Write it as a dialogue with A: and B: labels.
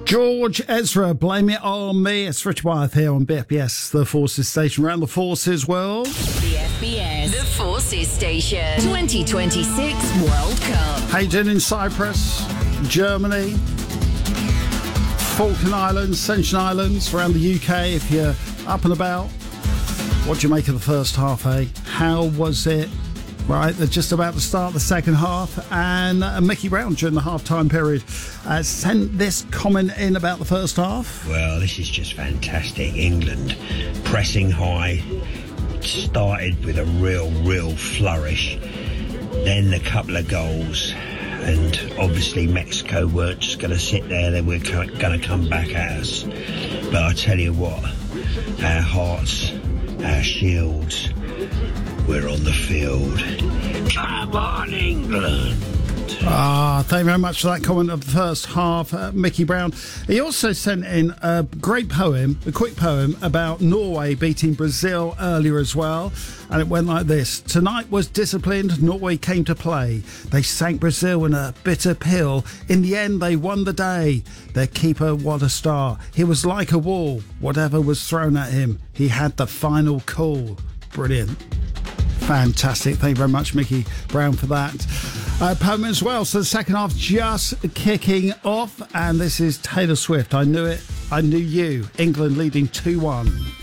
A: George Ezra, Blame It On Me. It's Richard Wyeth here on BFBS, the Forces Station around the Forces world.
B: BFBS, the Forces Station, 2026 World Cup.
A: Hayden in Cyprus, Germany, Falkland Islands, Ascension Islands, around the UK. If you're up and about, what do you make of the first half, eh? How was it? Right, they're just about to start the second half, and Mickey Brown during the half-time period sent this comment in about the first half.
C: Well, this is just fantastic. England pressing high, started with a real flourish, then a couple of goals, and obviously Mexico weren't just going to sit there, they were going to come back at us. But I tell you what, our hearts, our shields, we're on the field. Come on, England!
A: Thank you very much for that comment of the first half, Mickey Brown. He also sent in a great poem, a quick poem about Norway beating Brazil earlier as well. And it went like this. Tonight was disciplined, Norway came to play. They sank Brazil in a bitter pill. In the end, they won the day. Their keeper, what a star. He was like a wall. Whatever was thrown at him, he had the final call. Brilliant. Fantastic. Thank you very much, Mickey Brown, for that poem as well. So the second half just kicking off, and this is Taylor Swift. I Knew It, I Knew You. England leading 2-1.